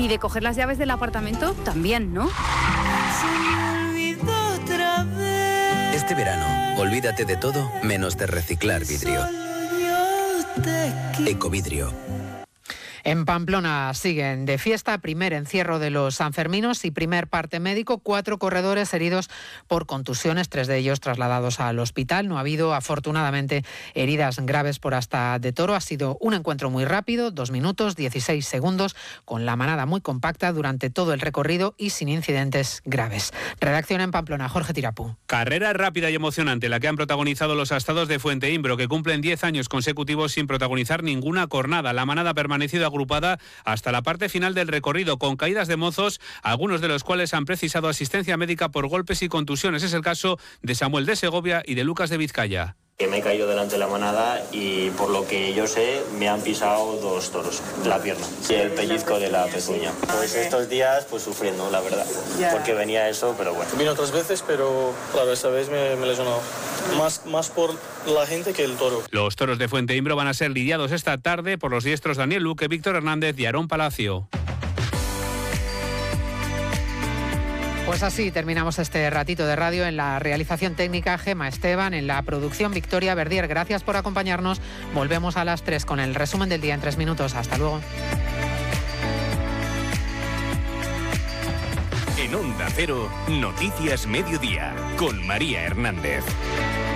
Y de coger las llaves del apartamento también, ¿no? Este verano, olvídate de todo menos de reciclar vidrio. Ecovidrio. En Pamplona siguen de fiesta, primer encierro de los sanferminos y primer parte médico, 4 corredores heridos por contusiones, 3 de ellos trasladados al hospital. No ha habido, afortunadamente, heridas graves por Asta de Toro. Ha sido un encuentro muy rápido, 2 minutos, 16 segundos, con la manada muy compacta durante todo el recorrido y sin incidentes graves. Redacción en Pamplona, Jorge Tirapú. Carrera rápida y emocionante la que han protagonizado los astados de Fuenteimbro, que cumplen 10 años consecutivos sin protagonizar ninguna cornada. La manada ha permanecido agrupada hasta la parte final del recorrido, con caídas de mozos, algunos de los cuales han precisado asistencia médica por golpes y contusiones. Es el caso de Samuel de Segovia y de Lucas de Vizcaya. Que me he caído delante de la manada y por lo que yo sé me han pisado 2 toros, la pierna y el pellizco de la pezuña. Pues estos días pues sufriendo, la verdad, porque venía eso, pero bueno. Vino 3 veces, pero claro, esta vez me lesionó. Más por la gente que el toro. Los toros de Fuenteimbro van a ser lidiados esta tarde por los diestros Daniel Luque, Víctor Hernández y Aarón Palacio. Pues así terminamos este ratito de radio. En la realización técnica, Gema Esteban; en la producción, Victoria Verdier. Gracias por acompañarnos. Volvemos a las 3 con el resumen del día en 3 minutos. Hasta luego. En Onda Cero, Noticias Mediodía, con María Hernández.